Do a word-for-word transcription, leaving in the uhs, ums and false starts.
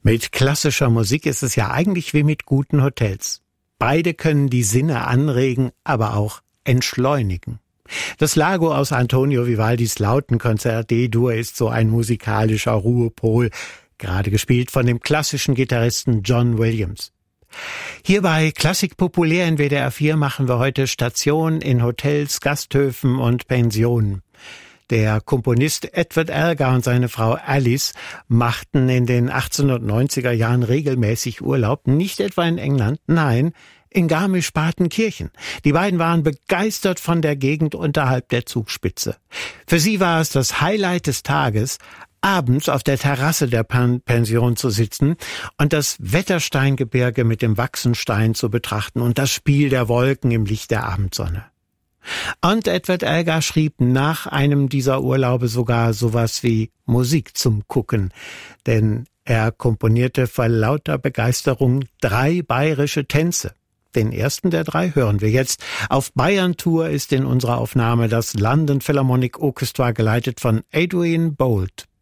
Mit klassischer Musik ist es ja eigentlich wie mit guten Hotels. Beide können die Sinne anregen, aber auch entschleunigen. Das Lago aus Antonio Vivaldis Lautenkonzert D-Dur ist so ein musikalischer Ruhepol, gerade gespielt von dem klassischen Gitarristen John Williams. Hier bei Klassik populär in W D R vier machen wir heute Station in Hotels, Gasthöfen und Pensionen. Der Komponist Edward Elgar und seine Frau Alice machten in den achtzehnhundertneunziger Jahren regelmäßig Urlaub, nicht etwa in England, nein, in Garmisch-Partenkirchen. Die beiden waren begeistert von der Gegend unterhalb der Zugspitze. Für sie war es das Highlight des Tages, abends auf der Terrasse der Pension zu sitzen und das Wettersteingebirge mit dem Waxenstein zu betrachten und das Spiel der Wolken im Licht der Abendsonne. Und Edward Elgar schrieb nach einem dieser Urlaube sogar sowas wie Musik zum Gucken, denn er komponierte vor lauter Begeisterung drei bayerische Tänze. Den ersten der drei hören wir jetzt. Auf Bayern-Tour ist in unserer Aufnahme das London Philharmonic Orchestra geleitet von Adrian Boult.